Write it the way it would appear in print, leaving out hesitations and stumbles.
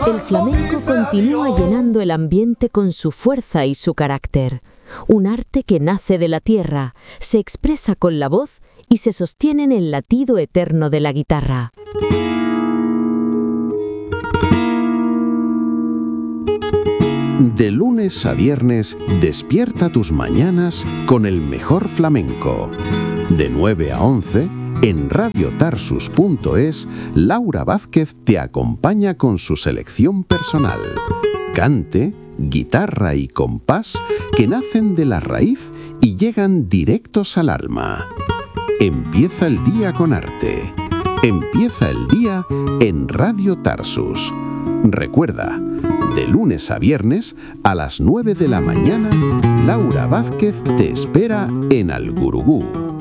El flamenco continúa llenando el ambiente con su fuerza y su carácter. Un arte que nace de la tierra, se expresa con la voz y se sostiene en el latido eterno de la guitarra. De lunes a viernes, despierta tus mañanas con el mejor flamenco. De 9 a 11, en radiotarsus.es, Laura Vázquez te acompaña con su selección personal. Cante, guitarra y compás que nacen de la raíz y llegan directos al alma. Empieza el día con arte. Empieza el día en Radio Tarsus. Recuerda, de lunes a viernes, a las 9 de la mañana, Laura Vázquez te espera en Algurugú.